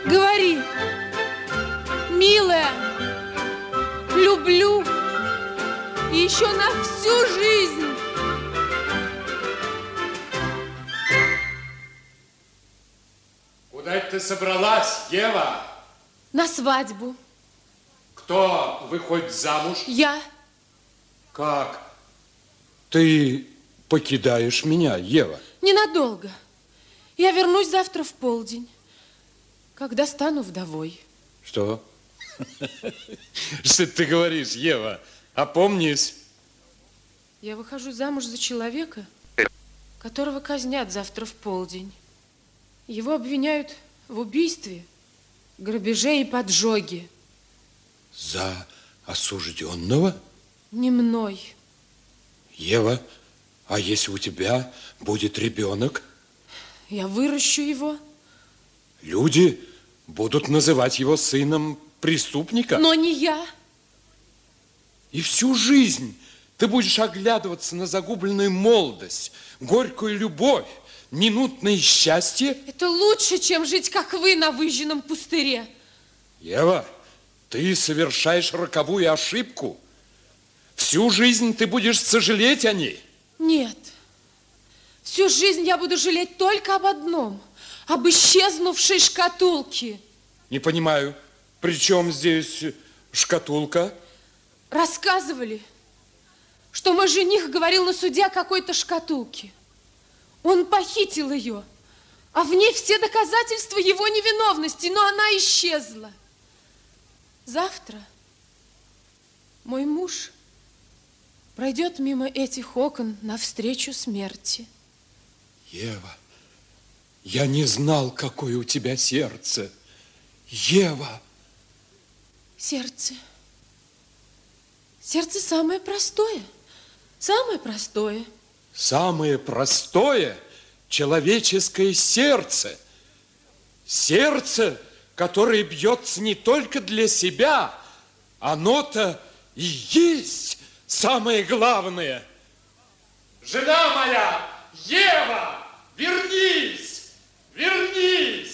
Говори, милая, люблю и еще на всю жизнь. Куда ты собралась, Ева? На свадьбу. Кто выходит замуж? Я. Как? Ты покидаешь меня, Ева? Ненадолго. Я вернусь завтра в полдень, когда стану вдовой. Что? Что ты говоришь, Ева? Опомнись. Я выхожу замуж за человека, которого казнят завтра в полдень. Его обвиняют в убийстве, грабеже и поджоге. За осужденного? Не мной. Ева, а если у тебя будет ребенок? Я выращу его. Люди будут называть его сыном преступника. Но не я. И всю жизнь ты будешь оглядываться на загубленную молодость, горькую любовь, минутное счастье. Это лучше, чем жить, как вы, на выжженном пустыре. Ева, ты совершаешь роковую ошибку. Всю жизнь ты будешь сожалеть о ней. Нет. Всю жизнь я буду жалеть только об одном. Об исчезнувшей шкатулке. Не понимаю, при чем здесь шкатулка? Рассказывали, что мой жених говорил на суде о какой-то шкатулке. Он похитил ее, а в ней все доказательства его невиновности, но она исчезла. Завтра мой муж пройдет мимо этих окон навстречу смерти. Ева, я не знал, какое у тебя сердце. Ева. Сердце. Сердце самое простое. Самое простое. Самое простое человеческое сердце. Сердце, которое бьется не только для себя, оно-то и есть самое главное. Жена моя, Ева, вернись, вернись.